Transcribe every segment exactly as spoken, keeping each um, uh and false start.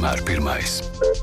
vienmēr pirmais.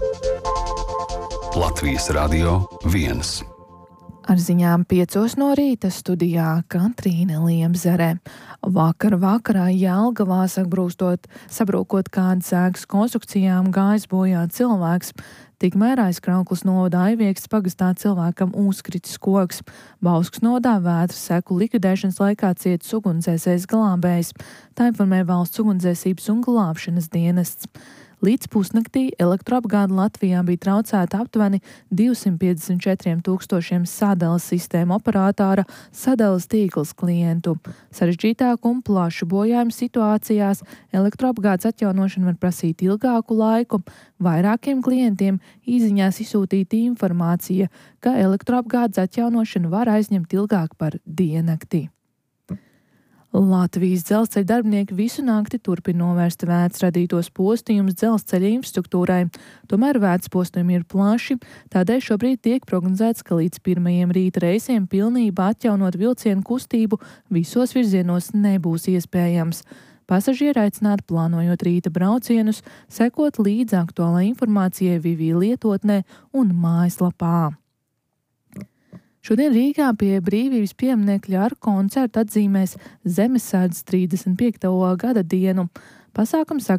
Latvijas Radio viens. Ar ziņām piecos no rīta studijā Katrīne Liemzere. Vakar vakarā Jelgavā sabrūstot, sabrūkot kādas ēkas konstrukcijām gājis bojā cilvēks. Tikmēr Aizkraukles novada Aivieksts pagastā cilvēkam uzkritis koks. Bauskas novadā vētras seku likvidēšanas laikā cietis ugunsdzēsējs glābējs. Tā informē Valsts ugunsdzēsības un glābšanas dienests. Līdz pusnaktī elektroapgāde Latvijā bija traucēta aptuveni divsimt piecdesmit četriem tūkstošiem sadales sistēmu operātāra sadales tīkls klientu. Sarežģītāku un plašu bojājumu situācijās elektroapgādes atjaunošana var prasīt ilgāku laiku. Vairākiem klientiem īziņās izsūtīta informācija, ka elektroapgādes atjaunošana var aizņemt ilgāk par diennakti. Latvijas dzelzceļa darbinieki visu nakti turpina novērst vētras radītos postījumus dzelzceļa infrastruktūrai. Tomēr vētras postījumi ir plaši, tādēļ šobrīd tiek prognozēts, ka līdz pirmajiem rīta reisiem pilnībā atjaunot vilcienu kustību visos virzienos nebūs iespējams. Pasažieri aicināti plānojot rīta braucienus, sekot līdz aktuālai informācijai Vivī lietotnē un mājaslapā. Šodien Rīgā pie Brīvības pieminekļa ar koncertu atzīmēs Zemesardzes trīsdesmit piekto gada dienu. Pasākums